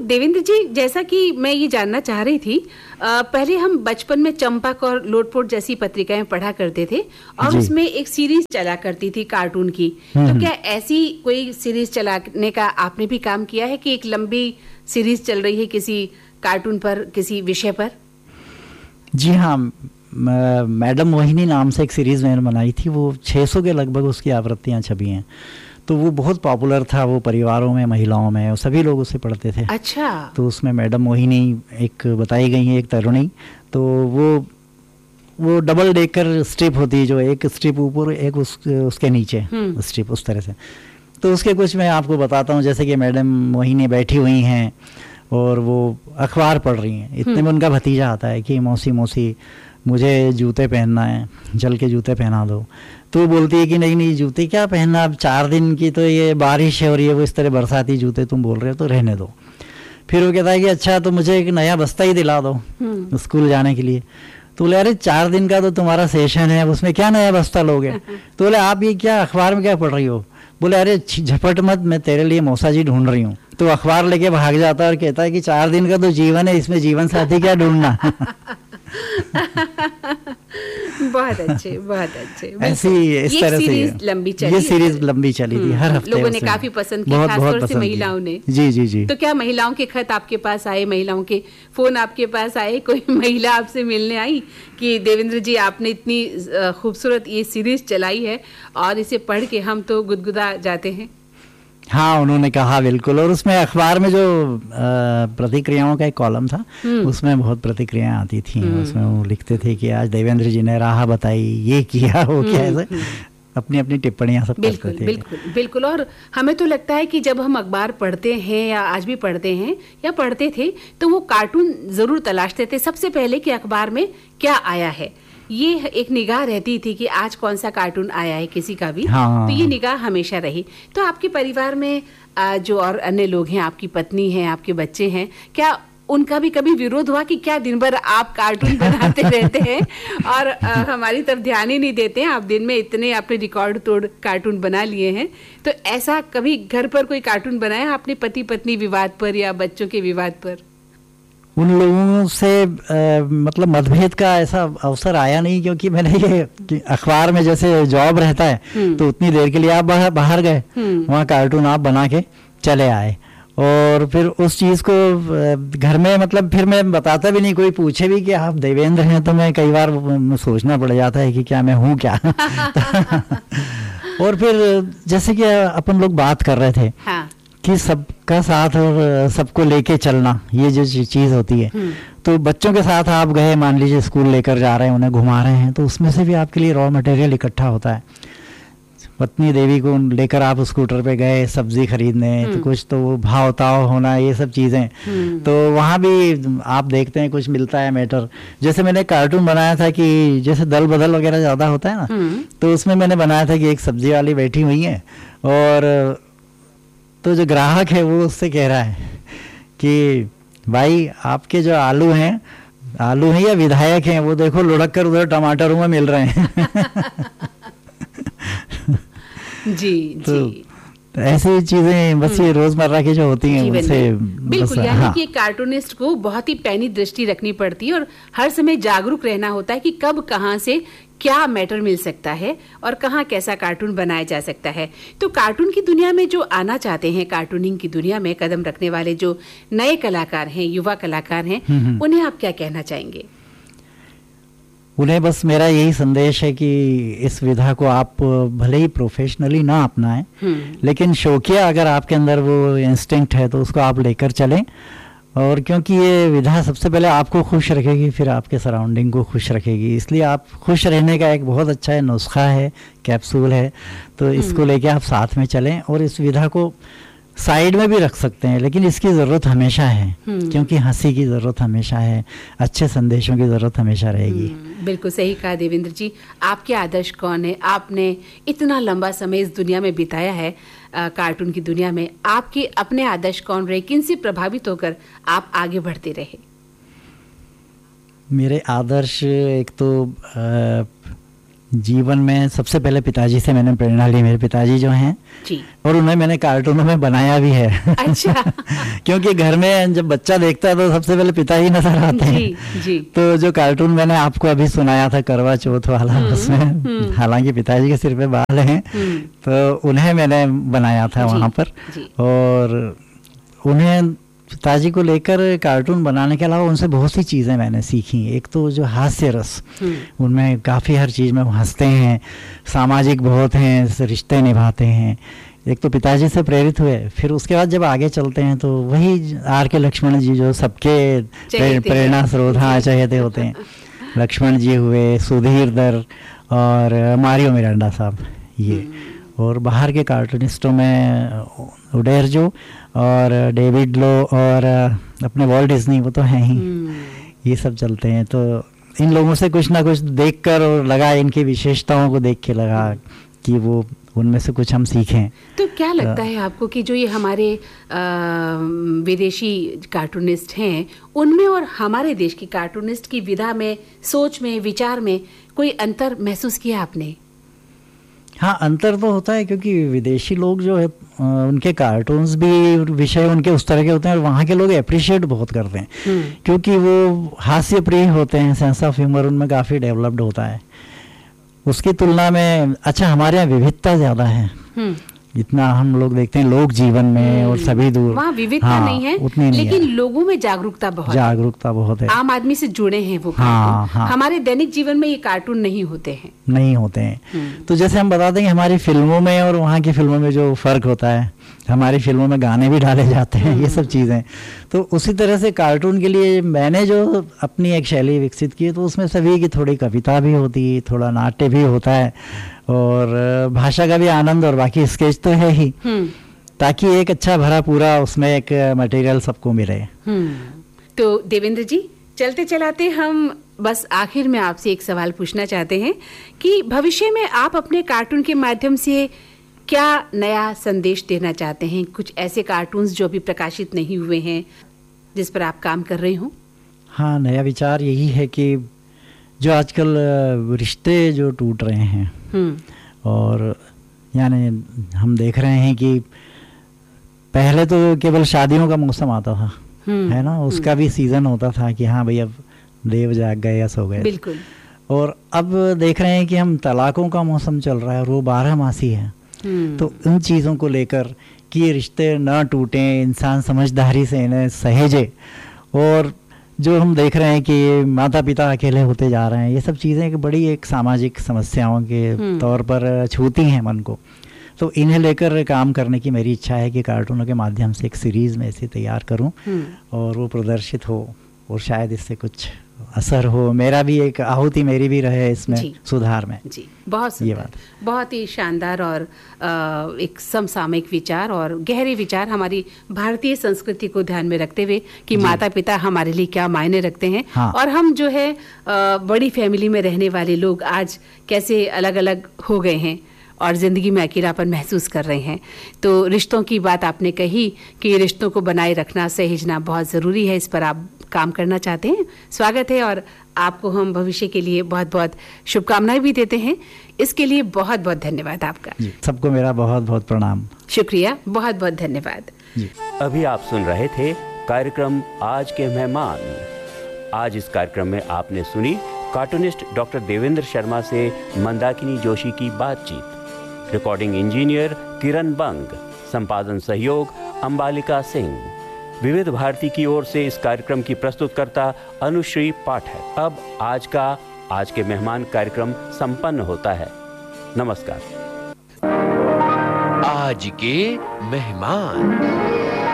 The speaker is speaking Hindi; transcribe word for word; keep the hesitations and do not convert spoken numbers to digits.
देवेंद्र जी, जैसा कि मैं ये जानना चाह रही थी, आ, पहले हम बचपन में चंपक और लोटपोट जैसी पत्रिकाएं पढ़ा करते थे और उसमें एक सीरीज चला करती थी कार्टून की। तो क्या ऐसी कोई सीरीज चलाने का आपने भी काम किया है कि एक लंबी सीरीज चल रही है किसी कार्टून पर, किसी विषय पर? जी हाँ, मैडम मोहिनी नाम से एक सीरीज मैंने बनाई थी, वो छह सौ के लगभग उसकी आवृत्तियां छपी हैं। तो वो बहुत पॉपुलर था, वो परिवारों में, महिलाओं में, सभी लोग उसे पढ़ते थे। अच्छा। तो उसमें मैडम मोहिनी एक बताई गई है, एक तरुणी। तो वो वो डबल डेकर स्ट्रिप होती है, जो एक स्ट्रिप ऊपर एक उस, उसके नीचे स्ट्रिप, उस तरह से। तो उसके कुछ मैं आपको बताता हूँ। जैसे कि मैडम मोहिनी बैठी हुई हैं और वो अखबार पढ़ रही हैं। इतने में उनका भतीजा आता है कि मौसी मौसी मुझे जूते पहनना है, जल के जूते पहना दो। तो वो बोलती है कि नहीं नहीं, जूते क्या पहनना, अब चार दिन की तो ये बारिश है और ये वो इस तरह बरसाती जूते तुम बोल रहे हो, तो रहने दो। फिर वो कहता है कि अच्छा तो मुझे एक नया बस्ता ही दिला दो स्कूल जाने के लिए। तो बोले अरे चार दिन का तो तुम्हारा सेशन है, उसमें क्या नया बस्ता लोगे? तो बोले आप ये क्या अखबार में क्या पढ़ रही हो? बोले अरे झपट मत, मैं तेरे लिए मौसा जी ढूंढ रही हूँ। तो अखबार लेके भाग जाता है और कहता है कि चार दिन का तो जीवन है, इसमें जीवन साथी क्या ढूंढना। बहुत अच्छे, बहुत अच्छे। ऐसी इस तरह से सीरीज लंबी चली, ये सीरीज लंबी चली थी, हर हफ्ते लोगों ने काफी पसंद की, खासतौर से महिलाओं ने। जी जी जी। तो क्या महिलाओं के खत आपके पास आए, महिलाओं के फोन आपके पास आए? कोई महिला आपसे मिलने आई कि देवेंद्र जी आपने इतनी खूबसूरत ये सीरीज चलाई है और इसे पढ़ के हम तो गुदगुदा जाते हैं? हाँ, उन्होंने कहा बिल्कुल। और उसमें अखबार में जो प्रतिक्रियाओं का एक कॉलम था, उसमें बहुत प्रतिक्रियाएं आती थी। उसमें वो लिखते थे कि आज देवेंद्र जी ने राह बताई, ये किया, वो किया, ऐसे अपनी अपनी टिप्पणियां सब करते थे। बिल्कुल बिल्कुल। और हमें तो लगता है कि जब हम अखबार पढ़ते हैं या आज भी पढ़ते हैं या पढ़ते थे, तो वो कार्टून जरूर तलाशते थे सबसे पहले कि अखबार में क्या आया है। ये एक निगाह रहती थी कि आज कौन सा कार्टून आया है किसी का भी। हाँ। तो ये निगाह हमेशा रही। तो आपके परिवार में जो और अन्य लोग हैं, आपकी पत्नी हैं, आपके बच्चे हैं, क्या उनका भी कभी विरोध हुआ कि क्या दिन भर आप कार्टून बनाते रहते हैं और आ, हमारी तरफ ध्यान ही नहीं देते हैं? आप दिन में इतने आपने रिकॉर्ड तोड़ कार्टून बना लिए हैं, तो ऐसा कभी घर पर कोई कार्टून बनाया आपने पति पत्नी विवाद पर या बच्चों के विवाद पर? उन लोगों से आ, मतलब मतभेद का ऐसा अवसर आया नहीं, क्योंकि मैंने ये अखबार में जैसे जॉब रहता है तो उतनी देर के लिए आप बाहर बाहर गए, वहाँ कार्टून आप बना के चले आए। और फिर उस चीज़ को घर में, मतलब फिर मैं बताता भी नहीं, कोई पूछे भी कि आप देवेंद्र हैं तो मैं कई बार सोचना पड़ जाता है कि क्या मैं हूँ क्या। और फिर जैसे कि अपन लोग बात कर रहे थे, हाँ। कि सबका साथ और सबको लेके चलना, ये जो चीज़ होती है, तो बच्चों के साथ आप गए, मान लीजिए स्कूल लेकर जा रहे हैं, उन्हें घुमा रहे हैं, तो उसमें से भी आपके लिए रॉ मटेरियल इकट्ठा होता है। पत्नी देवी को लेकर आप स्कूटर पे गए सब्जी खरीदने, तो कुछ तो वो भाव ताव होना, ये सब चीज़ें, तो वहाँ भी आप देखते हैं कुछ मिलता है मैटर। जैसे मैंने कार्टून बनाया था कि जैसे दल बदल वगैरह ज़्यादा होता है ना, तो उसमें मैंने बनाया था कि एक सब्जी वाली बैठी हुई है और तो जो ग्राहक है वो उससे कह रहा है कि भाई आपके जो आलू हैं, आलू हैं या विधायक हैं, वो देखो लुढ़क कर उधर टमाटरों में मिल रहे हैं। जी तो, जी। तो ऐसी चीजें बस ये रोजमर्रा की जो होती हैं उनसे बिल्कुल, यानी हाँ। कि कार्टूनिस्ट को बहुत ही पैनी दृष्टि रखनी पड़ती है और हर समय जागरूक रहना होता है कि कब कहाँ से क्या मैटर मिल सकता है और कहाँ कैसा कार्टून बनाया जा सकता है। तो कार्टून की दुनिया में जो आना चाहते हैं, कार्टूनिंग की दुनिया में कदम रखने वाले जो नए कलाकार हैं, युवा कलाकार हैं, उन्हें आप क्या कहना चाहेंगे? उन्हें बस मेरा यही संदेश है कि इस विधा को आप भले ही प्रोफेशनली ना अपनाएं, लेकिन शौकिया अगर आपके अंदर वो इंस्टिंक्ट है तो उसको आप लेकर चलें। और क्योंकि ये विधा सबसे पहले आपको खुश रखेगी, फिर आपके सराउंडिंग को खुश रखेगी, इसलिए आप खुश रहने का एक बहुत अच्छा है नुस्खा है, कैप्सूल है, तो इसको लेके आप साथ में चलें। और इस विधा को साइड में भी रख सकते हैं, लेकिन इसकी ज़रूरत हमेशा है, क्योंकि हंसी की ज़रूरत हमेशा है, अच्छे संदेशों की ज़रूरत हमेशा रहेगी। बिल्कुल सही कहा देवेंद्र जी। आपके आदर्श कौन है? आपने इतना लंबा समय इस दुनिया में बिताया है, आ, कार्टून की दुनिया में, आपके अपने आदर्श कौन रहे? किन से प्रभावित होकर आप आगे बढ़ते रहे? मेरे आदर्श एक तो आ, जीवन में सबसे पहले पिताजी से मैंने प्रेरणा ली। मेरे पिताजी जो हैं जी, और उन्हें मैंने कार्टूनों में बनाया भी है। अच्छा। क्योंकि घर में जब बच्चा देखता है तो सबसे पहले पिताजी नजर आते हैं। जी, जी। तो जो कार्टून मैंने आपको अभी सुनाया था करवा चौथ वाला, उसमें हालांकि पिताजी के सिर पे बाल हैं, तो उन्हें मैंने बनाया था वहाँ पर। और उन्हें पिताजी को लेकर कार्टून बनाने के अलावा उनसे बहुत सी चीज़ें मैंने सीखी। एक तो जो हास्य रस, उनमें काफ़ी हर चीज़ में वो हंसते हैं, सामाजिक बहुत हैं, रिश्ते निभाते हैं। एक तो पिताजी से प्रेरित हुए, फिर उसके बाद जब आगे चलते हैं तो वही आर के लक्ष्मण जी जो सबके प्रेरणा स्रोत, हाँ, चहेते होते हैं। लक्ष्मण जी हुए, सुधीर दर और मारियो मिरांडा साहब, ये। और बाहर के कार्टूनिस्टों में उडेरजो और डेविड लो और अपने वॉल्ट डिज्नी, वो तो हैं ही, ये सब चलते हैं। तो इन लोगों से कुछ ना कुछ देखकर और लगा, इनकी विशेषताओं को देख के लगा कि वो उनमें से कुछ हम सीखें। तो क्या लगता है आपको कि जो ये हमारे आ, विदेशी कार्टूनिस्ट हैं, उनमें और हमारे देश की कार्टूनिस्ट की विधा में, सोच में, विचार में कोई अंतर महसूस किया आपने? हाँ, अंतर तो होता है, क्योंकि विदेशी लोग जो है उनके कार्टून्स भी विषय उनके उस तरह के होते हैं और वहाँ के लोग अप्रिशिएट बहुत करते हैं, क्योंकि वो हास्य प्रिय होते हैं, सेंस ऑफ ह्यूमर उनमें काफ़ी डेवलप्ड होता है। उसकी तुलना में अच्छा हमारे यहाँ विविधता ज़्यादा है, इतना हम लोग देखते हैं लोक जीवन में और सभी दूर, वहाँ विविधता हाँ, नहीं है, उतनी नहीं लेकिन है। लोगों में जागरूकता बहुत जागरूकता बहुत है, आम आदमी से जुड़े हैं वो हाँ, हाँ। हमारे दैनिक जीवन में ये कार्टून नहीं होते हैं नहीं होते हैं। तो जैसे हम बता दें कि हमारी फिल्मों में और वहाँ की फिल्मों में जो फर्क होता है, हमारी फिल्मों में गाने भी डाले जाते हैं, ये सब चीज़ें। तो उसी तरह से कार्टून के लिए मैंने जो अपनी एक शैली विकसित की, तो उसमें सभी की थोड़ी कविता भी होती है, थोड़ा नाट्य भी होता है और भाषा का भी आनंद, और बाकी स्केच तो है ही, ताकि एक अच्छा भरा पूरा उसमें एक मटेरियल सबको मिले। तो देवेंद्र जी, चलते चलाते हम बस आखिर में आपसे एक सवाल पूछना चाहते हैं कि भविष्य में आप अपने कार्टून के माध्यम से क्या नया संदेश देना चाहते हैं? कुछ ऐसे कार्टून्स जो अभी प्रकाशित नहीं हुए हैं, जिस पर आप काम कर रहे हो? हाँ, नया विचार यही है कि जो आजकल रिश्ते जो टूट रहे हैं, और यानी हम देख रहे हैं कि पहले तो केवल शादियों का मौसम आता था, है ना, उसका भी सीजन होता था कि हाँ भाई अब देव जाग गए या सो गए, बिल्कुल। और अब देख रहे हैं कि हम तलाकों का मौसम चल रहा है और वो बारह मासी है। तो उन चीज़ों को लेकर कि ये रिश्ते न टूटें, इंसान समझदारी से इन्हें सहेजे, और जो हम देख रहे हैं कि माता पिता अकेले होते जा रहे हैं, ये सब चीज़ें एक बड़ी एक सामाजिक समस्याओं के तौर पर छूती हैं मन को। तो इन्हें लेकर काम करने की मेरी इच्छा है कि कार्टूनों के माध्यम से एक सीरीज़ में इसे तैयार करूं और वो प्रदर्शित हो, और शायद इससे कुछ असर हो, मेरा भी एक आहुति मेरी भी रहे इसमें सुधार में। जी, बहुत ये बात, बहुत ही शानदार और आ, एक समसामयिक विचार और गहरे विचार हमारी भारतीय संस्कृति को ध्यान में रखते हुए कि माता पिता हमारे लिए क्या मायने रखते हैं, हाँ। और हम जो है आ, बड़ी फैमिली में रहने वाले लोग आज कैसे अलग अलग हो गए हैं और ज़िंदगी में अकेलापन महसूस कर रहे हैं। तो रिश्तों की बात आपने कही कि रिश्तों को बनाए रखना, सहेजना बहुत ज़रूरी है, इस पर आप काम करना चाहते हैं, स्वागत है, और आपको हम भविष्य के लिए बहुत बहुत शुभकामनाएं भी देते हैं। इसके लिए बहुत बहुत धन्यवाद आपका। सबको मेरा बहुत बहुत प्रणाम। शुक्रिया, बहुत बहुत धन्यवाद। अभी आप सुन रहे थे कार्यक्रम आज के मेहमान। आज इस कार्यक्रम में आपने सुनी कार्टूनिस्ट डॉक्टर देवेंद्र शर्मा से मंदाकिनी जोशी की बातचीत। रिकॉर्डिंग इंजीनियर किरण बंग, संपादन सहयोग अंबालिका सिंह। विविध भारती की ओर से इस कार्यक्रम की प्रस्तुतकर्ता अनुश्री पाठक। अब आज का आज के मेहमान कार्यक्रम संपन्न होता है। नमस्कार। आज के मेहमान।